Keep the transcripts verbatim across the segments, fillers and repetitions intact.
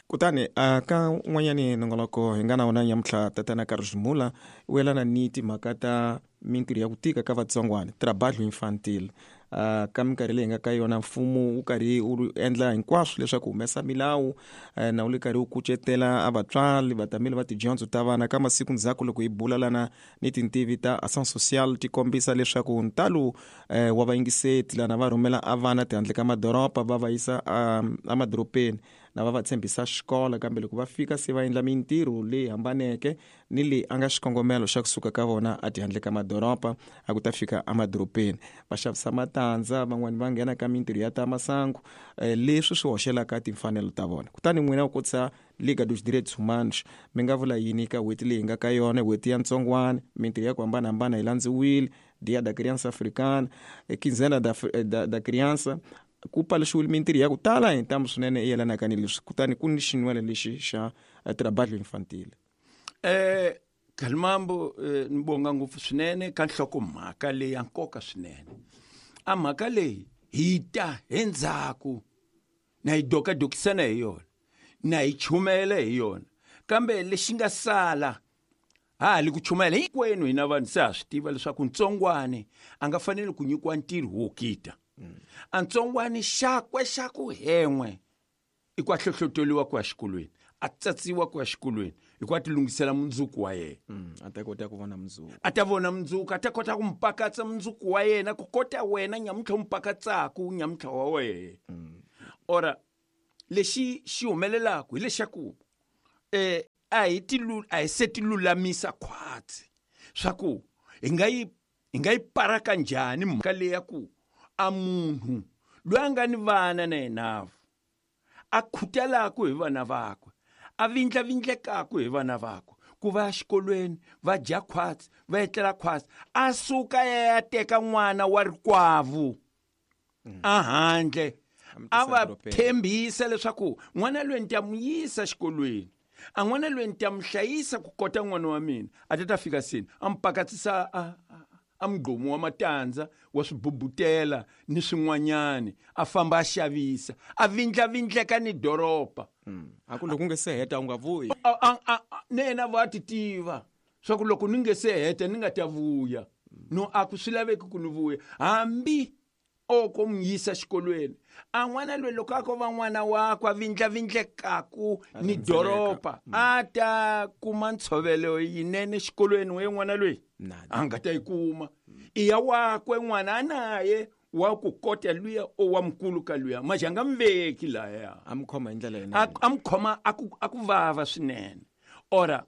Kutani aka n'wanyani nongoloko hi nga na wona nyamutlha tatana Karizimula welana ni timhaka ta mintirho ya ku tika ka vatsongwana trabalho infantil. Uh, ka minkarhi leyi nga ka yona mfumo wu karhi wu endla hinkwaswo leswaku humesa milawu uh, na wu le karhi wu kucetela a vatswari vatameli va tidyondzo ta vana ka masiku ndzhaku loko hi bulalana ni tintivi ta action social ti kombisa leswaku ntalo uh, wa vayingiseti lana va rhumela a vana tihandle ka madoropa va va yisa uh, emadorobeni na va va tshembisa xikola kambe loko va fika se va endla mintirho leyi hambaneke ni leyi a nga xikongomelo xa kusuka ka vona a tihandle ka madoropa a ku ta fika emadorobeni va xavisa matandza van'wani va nghena ka mintirho ya ta masangu eh, leswi swi hoxelaka timfanelo ta vona. Kutani n'wina u kotisa Liga dos Direitos Humanos mi nga vula yini ka hweti leyi nga ka yona hweti ya ntsongwana mintirho ya ku hambanahambana hi landziwile dia da criança africana quinzena da, da, da criança ku paluxiwile mintirho ya ku tala hi ntambu swinene i yelanaka ni leswi kutani ku ni xin'wana lexi xa uh, trabalho infantil. Eh Khalimambo eh, nibonga ngopfu swinene ka nhlokomhaka leyi ya nkoka swinene. A mhaka leyi hi ta endzhaku na hi dokadokisana hi yona na hi chumela hi yona kambe lexi nga sala ha li ku chumela hinkwenu hina vanhu se ha swi tiva leswaku ntsongwane a nga fanele ku nyikiwa ntirho wo kita. Mm. A ntsongwane xakwe xa ku hen'we i ku hlohloteriwa ku ya xikolweni a tsatsiwa ku ya xikolweni i ku ti lungisela mundzuku wa yena. Mm, a ta kota ku vona mundzuku a ta vona mundzuku a ta kota ku mpakatsa mundzuku wa yena ku kota wena nyamutlha mpakatsaku nyamutlha wa wena. Mm. Ora lexi xi humelelaku hi lexaku eh a hi ti a hi se ti lulamisa khwatsi swa ku hi nga yi hi nga yi paraka njhani mhaka leya ku a munhu loyi a nga ni vana na yena a khutelaku hi vana vakwe a vindlavindlekaku hi vana vakwe ku va ya xikolweni va dya khwatsi va etlela khwatsi a suka ya teka n'wana wa rikwavu mm. a handle a va thembisa leswaku n'wana loyi ni ta mu yisa xikolweni a n'wana loyi ni ta mu hlayisa ku kota n'wana wa mina a ta ta fika sini a mpakatsisa a, a, a mugqomu wa matandza wa swibubutela ni swin'wanyani a famba a xavisa a vindlavindleka ni doropa. Mm. A ku loko nge se heta u nga vuyi nena va ti tiva swa ku loko ni nge se heta ni nga ta vuya. Mm. No a ku swi laveki ku ni vuya hambi oko mu yisa xikolweni a n'wana loyi loko a ko va n'wana wakwe a vindlavindlekaku ni doropa mm. a ta kuma ntshovelo yinene xikolweni we n'wana loyi a nga ta yi kuma mm. i ya wakwe n'wana a naye wa ku kota luya o wa mkulu ka luya majanga mveki laya amkhoma indlela yena amkhoma aku akuvava swinene. Ora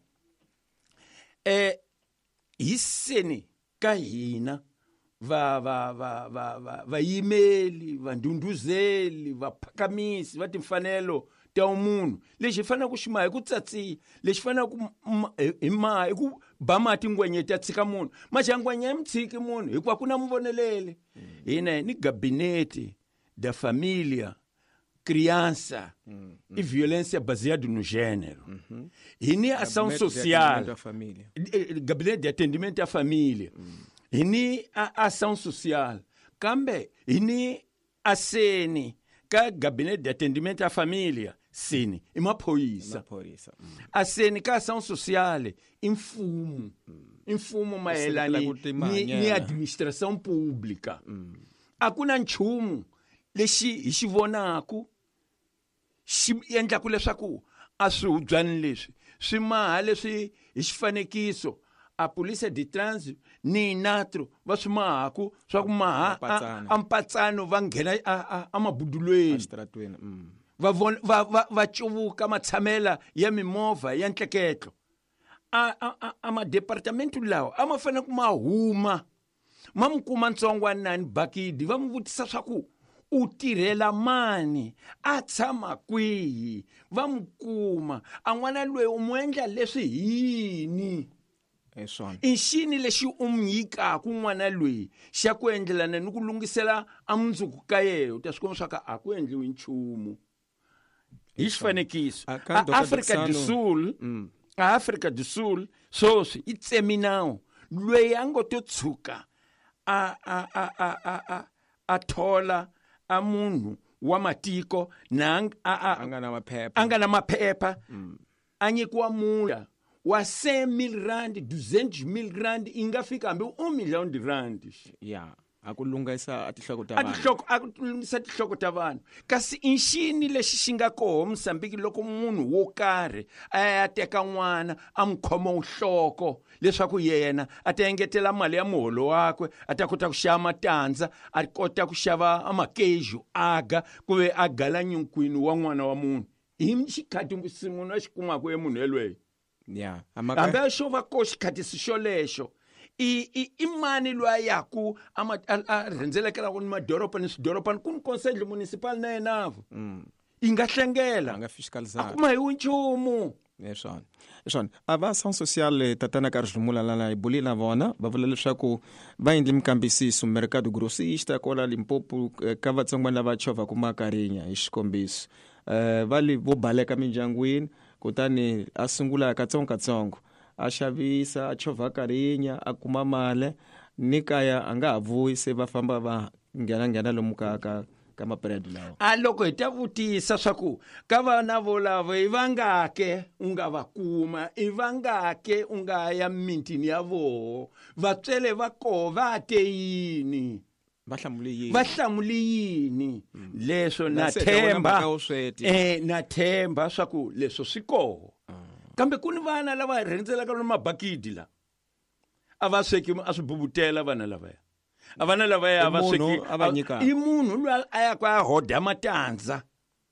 eh hiseni ka hina va va va va va vayimeli vandunduzeli vaphakamisi va timfanelo ta umunhu lexi fanele ku xima hi ku tsatsiya lexi fanele ku hi ma hi ku ba mati ngwenye ta tshika munhu majangwenya ya mtshiki munhu hikuva ku na muvonelele hina ni gabinete da família criança mm, mm. e violência baseada no gênero. Mm-hmm. Hini ação social gabinete de atendimento à família. Mm. Hini a ação social kambe hini aseni ka gabinete de atendimento à família sini imaphoyisa mm. aseni ka ação social imfumo mm. imfumo maelani ni, ni administração pública. Mm. Akuna nchumu lexi hi xi vonaku xi endlaku leswaku a swi hubyani leswi swi maha leswi hi xifanekiso a polícia de trânsito ni natro va swi mahaku swa ku maha a mpatsano va nghena a mabudulweni va va va cuvuka matshamela ya mimovha ya ntleketlo a a madepartamento lawa a ma fanele ku ma huma ma mu kuma ntsongwana nani bakidi va mu vutisa swa ku u tirhela mani a tshama kwihi va mu kuma a n'wana loyi u mu endla leswi yini i xini lexi u mu nyikaku n'wana loyi xa ku endlelana ni ku lungisela a mundzuku ka yehe u ta swi kuma swa ka a ku endliwi nchumu hi xifanekiso a Afrika do Sul a Afrika do Sul swoswi i tseminawu loyi a ngo to tshuka a a a a a a thola a munhu wa matiko na angana maphepha angana maphepha mm. anyikiwa mula wa cem mil rand duzentos mil rand ingafika hambi un milhão de rand yeah akulungisa atihloko ta vanhu atihloko akulungisa tihloko ta vanhu kasi inxini lexi xi nga koho Mozambique loko munhu wo karhi a teka n'wana a mkhoma uhloko leswaku yena a ta engetela mali ya muholo wakwe a ta kota ku xava matandza a kota ku xava amakeju aga kuve a gala nyukwini wa n'wana wa munhu hi xikhati munhu a xi kumaka emunhu yelweyo yeah hambi a xo va ko xikhati xolexo i imani lwayaku ama rhendzelekela ku madoropa ni swidoropa ku ni conseil municipal na yenavo mm. ingahlengela anga fiscalizar akuma hi unchumu yesona yesona ava ação social tatana Carlos Mula lana ibuli na vona va vula leswaku va endli mikambisiso mercado grossista kola Limpopo ka vatsongwana lava chova ku makarinya hi xikombiso eh vali vo baleka mindyangwini kutani a sungula katsongo a xavisa a chovha karinya a kuma male ni kaya a nga ha vuyi se va famba va nghena nghena lomu ka ka ka maperedo lawa a loko hi ta vutisa swa ku ka vana volavo i vangake u nga va kuma i vangake u nga ya mintini ya voho vatswele va koho va te yini va hlamule yini va hlamule yini leswo na themba eh na themba swa ku leswo swi koho kambe kuni vana lava rhendzelaka lo mabakidi la a va sweki a swi bubutela vana lavaya a vana lavaya a va sweki i munhu loyi a ya kwa hoda matandza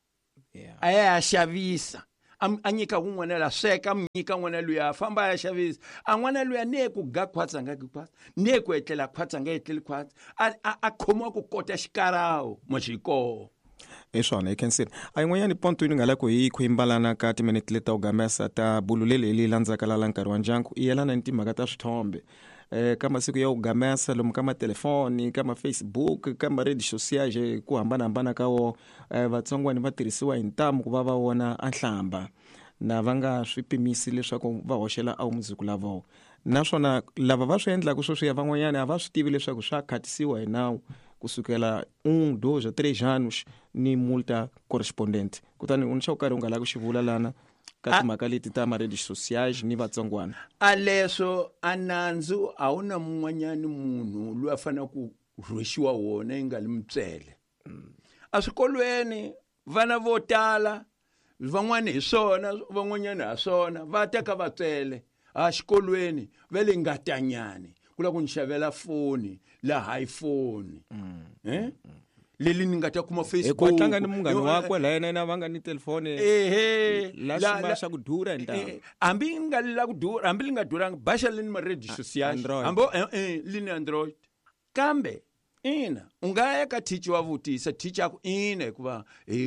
a ya xavisa a nyika un'wana la sweka mnyika n'wana loyi a famba a ya xavisa a n'wana loyi ne ku ga khwatsa nga khwatsa ne ku etlela khwatsa nga etleli khwatsa a khoma ku kota xikarawo moxiko eswona ikensini a yin'wanyani ponto yi nga la ku hi khwimbalana ka timinete leta u gamesa ta bululele leyi landzaka lala nkarhi wa ndyangu i yelana ni timhaka ta swithombe eh ka masiku ya u gamesa lomu ka matelefoni ka ma-Facebook ka ma-radio socials ku hambanahambana ka wo eh, vatsongwani va tirhisiwa hi ntamu ku va va vona a nhlamba na va nga swi pimisi leswaku va hoxela a mundzuku lavoho naswona lava va swi endlaka sweswiya van'wanyana a va swi tivi leswaku swa khatisiwa hi nawu kusukela um, dois a três anos ni multa correspondente kutani unxa u karhi u nga lavi ku xivula lana ka timhaka leti ta ma-redes sociais ni vatsongwana a leswo a nandzu a wu na mun'wanyani munhu loyi a fanele ku rhwexiwa wona yi nga li mutswele mm. a swikolweni vana vo tala van'wani hi swona van'wanyani ha swona va teka vatswele a xikolweni va le ngatanyani ku la ku ni xavela foni la iPhone mm. eh mm. leli ni nga ta kuma Facebook e tlanga ni munghana wakwe la yena na vanga ni telefone ehe la sima sha ku dura ndaba ambi nga la ku dura ambi nga duranga basha leni ma radio social ambo eh lini Android kambe ina ungaya ka teacher wa vutisa teacher ku ina kuva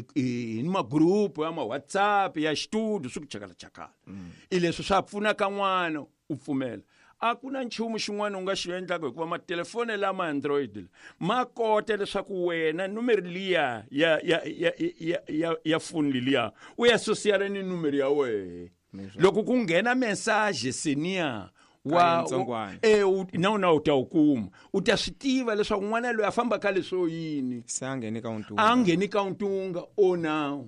ni ma group ya ma WhatsApp ya studio swi ku chakala chakala ileswo swa pfuna ka n'wana u pfumela a kuna nchumu xin'wana u nga xi endlaka hikuva matelefoni lama Android ma kota leswaku wena numero liya ya ya ya ya ya ya phone liya u ya associate ni numero ya wehe loko ku nghena message senior wa eh na na utawukuma utaswitiva leswaku n'wana loyi a famba ka leswo yini sangeni ka untunga angeni ka untunga o now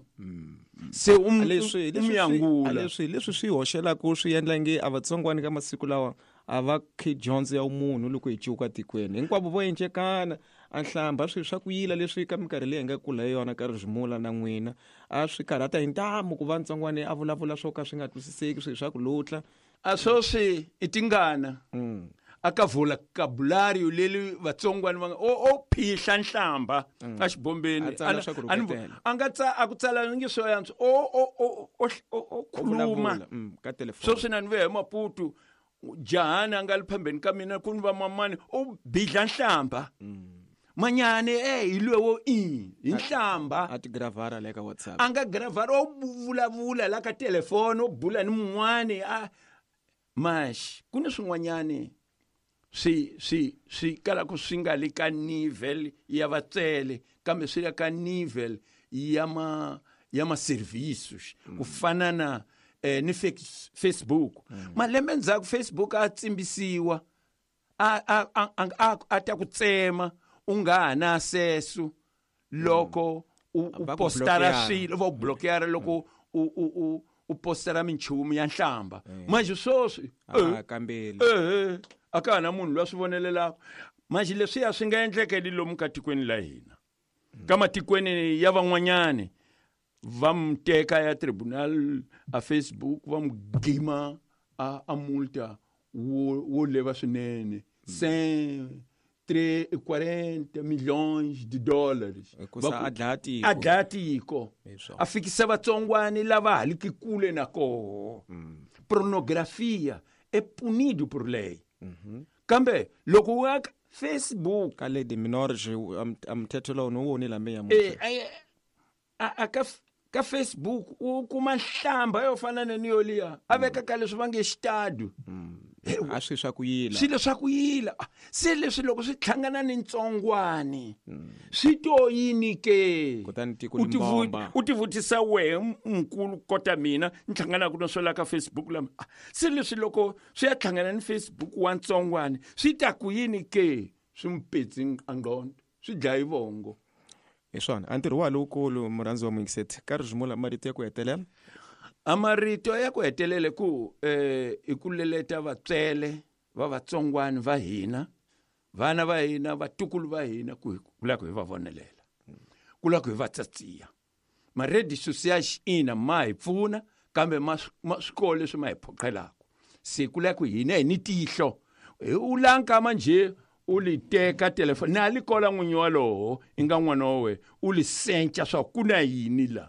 se um leswi leswi leswi swi hoxela ku swi endla nge a vatsongwani ka masiku lawa a va khe dyondzo ya umunhu loko hi cuka tikweni hinkwavo vo encekana a nhlamba swi swa ku yila leswi ka minkarhi leyi nga kula hi yona ka rizimula na n'wina a swi karhata hi ntamu ku va ntsongwani a vulavula swo ka swi nga twisiseki swi swa ku lutla a swo swi i tingana mm. aka vocabulary leli vatsongwani va o o phihla nhlamba mm. a xibombeni anga tsa a ku tsala ngi swo yantswo o o o o khuluma ka telefoni swo swina ni ve Maputo jahana nga liphambeni ka mina kuni va mamani o bidla nhlamba mm. manyane eh ilwewo i inhlamba ati gravara la ka WhatsApp anga gravara o vulavula la ka telefoni o bula ni mun'wani a mash kuna swin'wanyani swi swi swi kala ku swi nga le ka nivel ya vatsele kambe swi ka nivel ya ma ya ma services mm. ku fana na eh, ni Facebook mm. malembe ndzhaku Facebook a tsimbisiwa a a a a ta ku tsema u nga ha na access loko u, u postara swilo va ku blockera loko u u u u postara minchumu ya nhlamba manje swoswi ah kambeli eh aka na munhu lwa swi vonelelaka manje leswi ya swi nga endlekeli lomu ka tikweni la hina ka matikweni ya van'wanyane va mteka ya tribunal a Facebook va mgima a a multa wo wo leva swinene cent quarenta milhões de dólares kusa adlatiko adlatiko a fikisa vatsongwani lava haliki kule na koho pornografia é punido por lei kambe loko wa Facebook kale de menores amthetho lo no woni lambe ya eh a ka ka Facebook u kuma nhlamba yo fana neniyoliya aveka ka leswi va nge xitadu a swi swa ku yila swilo swa ku yila se leswi loko swi tlhangana ni ntsongwani swi to yini ke kutani tiko limbomba u tivutisa wehe mkulu kota mina ni tlhangana ku no swela ka Facebook lama se leswi loko swi ya tlhangana ni Facebook wa ntsongwani swi ta ku yini ke swi mpetsi angqondo swi dlayi vongo hi swona a ntirho wa lowukulu murhandzi wa Muingiseti Karuzimula marito ya ku hetelela amarito ya ku hetelele ku eh ikuleleta vatswele va vatsongwani va hina vana va hina vatukulu va hina ku kula ku va vonelela kula ku va tsatsiya ma ready social ina ma hi pfuna kambe ma swikole swi ma hi phoqelaka se kula ku hina ni tihlo u lanka manje u li teka telefoni na li kola n'winyi waloho inga n'wana we u li sencha swa kuna yini la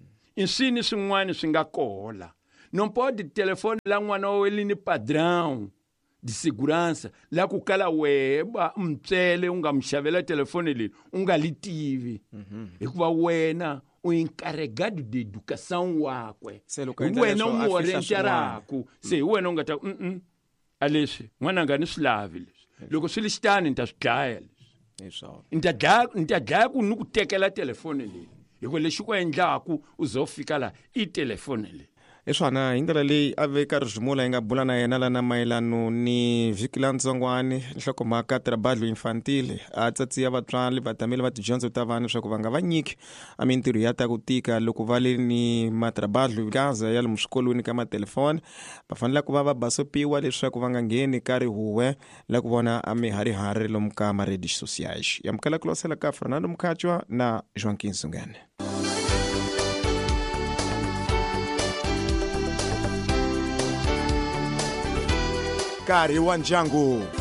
insini swin'wana swi nga kola non pode telefone la n'wana we li ni padrão de segurança la ku kala weba mtsele u nga mxavela telefone leyi u nga li tivi hikuva wena u encarregado de educação wakwe wena u mu orienteraku se wena u nga ta mm a leswi n'wana nga ni swi lavi leswi loko swi li xitani ni ta swi dlaya leswi ni ta dlaya ni ta dlaya ku ni ku tekela telefone leyi hikuva lexi ku endlaku u zofika la i telefone leyi hi swona hi ndlela leyi a ve Karuzimula yi nga bula na yena lana mayelano ni vhiki la ntsongwani nhlokomhaka trabalho infantile a tsatsiya vatswari vatameli va tidyondzo ta vana leswaku va nga va nyiki a mintirho ya ta ku tika loko va le ni matrabalho gaza ya le muswikolweni ka matelefoni va fanele ku va va basopiwa leswaku va nga ngheni ka rihuwe la ku vona a miharihari lomu ka maredi sociais yamukela kulosela ka Fernando Mkhachwa na Joaquin Sungane. Nkarhi wa ndyangu.